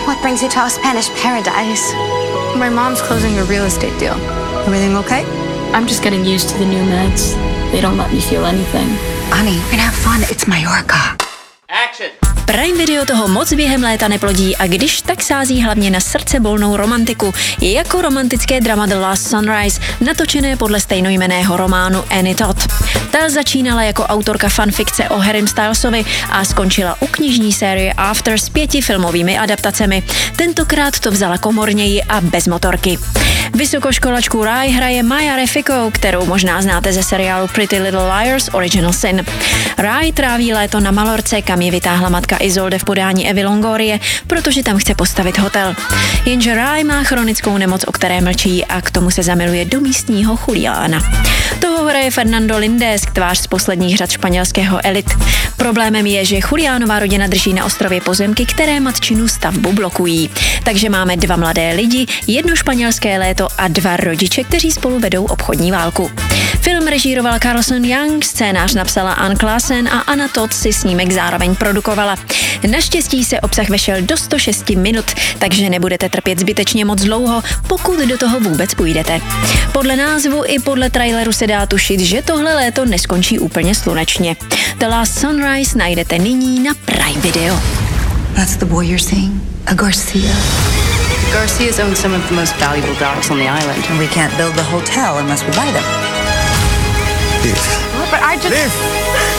What brings you to our Spanish paradise? My mom's closing a real estate deal. Everything okay? I'm just getting used to the new meds. They don't let me feel anything. Honey, we're gonna have fun. It's Mallorca. Action! Prime Video toho moc během léta neplodí a když tak sází hlavně na srdcebolnou romantiku. Je jako romantické drama The Last Sunrise, natočené podle stejnojmenného románu Annie Todd. Ta začínala jako autorka fanfikce o Harrym Stylesovi a skončila u knižní série After s 5 filmovými adaptacemi. Tentokrát to vzala komorněji a bez motorky. Vysokoškolačku Rye hraje Maya Rafiko, kterou možná znáte ze seriálu Pretty Little Liars Original Sin. Rye tráví léto na Malorce, kam ji vytáhla matka Isolde v podání Evy Longorie, protože tam chce postavit hotel. Jenže Rye má chronickou nemoc, o které mlčí a k tomu se zamiluje do místního chuliána. Toho hraje Fernando Lindés, tvář z posledních řad španělského Elit. Problémem je, že Juliánová rodina drží na ostrově pozemky, které matčinu stavbu blokují. Takže máme 2 mladé lidi, 1 španělské léto a 2 rodiče, kteří spolu vedou obchodní válku. Film režíroval Carlson Young, scénář napsala Anne Klassen a Anna Todd si snímek zároveň produkovala. Naštěstí se obsah vešel do 106 minut, takže nebudete trpět zbytečně moc dlouho, pokud do toho vůbec půjdete. Podle názvu i podle traileru se dá tušit, že tohle léto neskončí úplně slunečně. The Last Sunrise najdete nyní na Prime Video. That's the boy you're seeing? A Garcia. Garcias own some of the most valuable dogs on the island. And we can't build the hotel unless we buy them. Liv. But I just... Liv!